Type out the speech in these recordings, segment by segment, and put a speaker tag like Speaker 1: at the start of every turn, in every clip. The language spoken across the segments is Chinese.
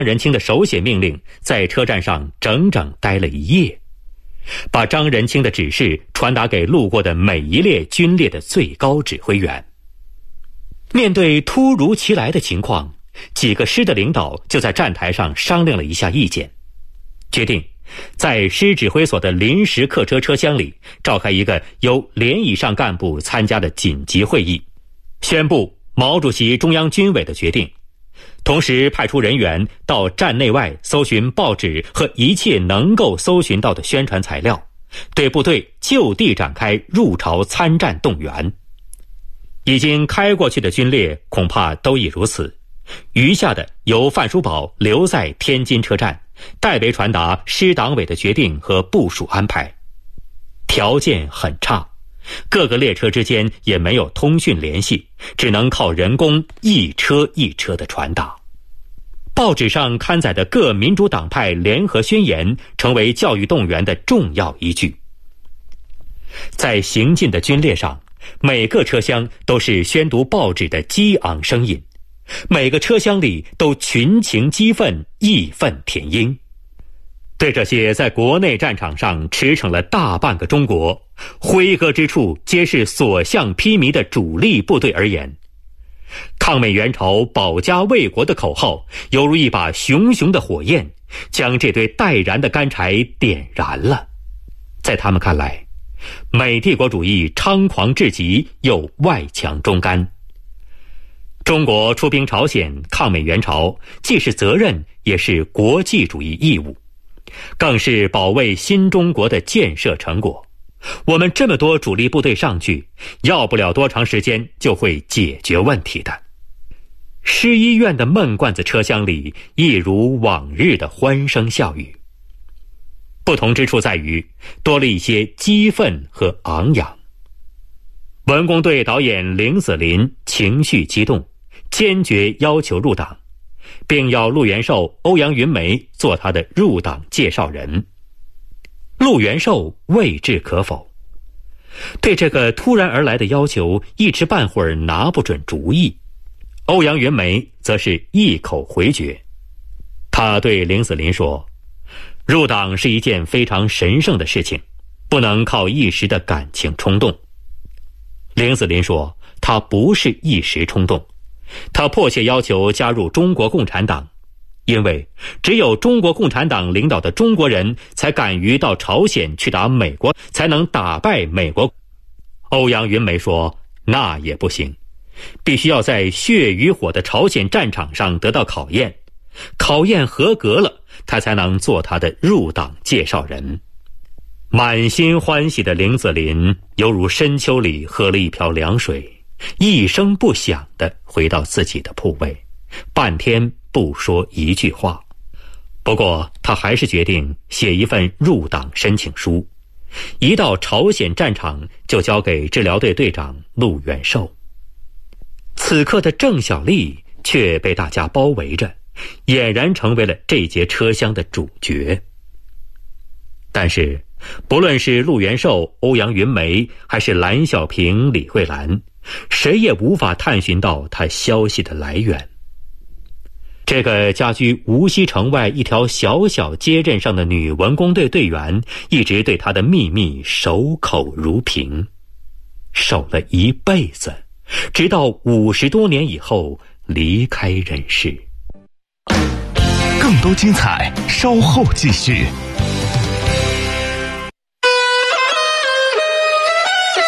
Speaker 1: 仁清的手写命令在车站上整整待了一夜，把张仁清的指示传达给路过的每一列军列的最高指挥员。面对突如其来的情况，几个师的领导就在站台上商量了一下意见，决定在师指挥所的临时客车车厢里召开一个由连以上干部参加的紧急会议，宣布毛主席中央军委的决定，同时派出人员到站内外搜寻报纸和一切能够搜寻到的宣传材料，对部队就地展开入朝参战动员。已经开过去的军列恐怕都已如此，余下的由范书宝留在天津车站，代为传达师党委的决定和部署安排。条件很差，各个列车之间也没有通讯联系，只能靠人工一车一车的传达。报纸上刊载的各民主党派联合宣言成为教育动员的重要依据。在行进的军列上，每个车厢都是宣读报纸的激昂声音，每个车厢里都群情激愤，义愤填膺。对这些在国内战场上驰骋了大半个中国，挥戈之处皆是所向披靡的主力部队而言，抗美援朝保家卫国的口号犹如一把熊熊的火焰，将这堆待燃的干柴点燃了。在他们看来，美帝国主义猖狂至极，又外强中干。中国出兵朝鲜抗美援朝，既是责任，也是国际主义义务，更是保卫新中国的建设成果。我们这么多主力部队上去，要不了多长时间就会解决问题的。师医院的闷罐子车厢里，一如往日的欢声笑语。不同之处在于，多了一些激愤和昂扬。文工队导演林子霖情绪激动，坚决要求入党，并要陆元寿、欧阳云梅做他的入党介绍人。陆元寿未置可否，对这个突然而来的要求一时半会儿拿不准主意。欧阳云梅则是一口回绝。他对林子霖说，入党是一件非常神圣的事情，不能靠一时的感情冲动。林子霖说，他不是一时冲动，他迫切要求加入中国共产党，因为只有中国共产党领导的中国人才敢于到朝鲜去打美国，才能打败美国。欧阳云梅说，那也不行，必须要在血与火的朝鲜战场上得到考验，考验合格了，他才能做他的入党介绍人。满心欢喜的林子霖犹如深秋里喝了一瓢凉水，一声不响地回到自己的铺位，半天不说一句话。不过他还是决定写一份入党申请书，一到朝鲜战场就交给治疗队队长陆元寿。此刻的郑小丽却被大家包围着，俨然成为了这节车厢的主角。但是不论是陆元寿、欧阳云梅，还是蓝小平、李慧兰，谁也无法探寻到他消息的来源。这个家居无锡城外一条小小街镇上的女文工队队员，一直对他的秘密守口如瓶，守了一辈子，直到50多年以后离开人世。
Speaker 2: 更多精彩稍后继续。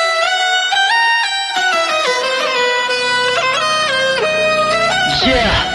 Speaker 3: Yeah